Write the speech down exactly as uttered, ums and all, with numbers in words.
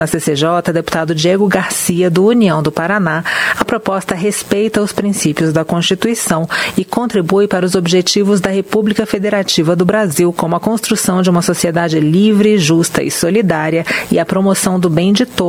Na C C J, deputado Diego Garcia, do União do Paraná, a proposta respeita os princípios da Constituição e contribui para os objetivos da República Federativa do Brasil, como a construção de uma sociedade livre, justa e solidária e a promoção do bem de todos.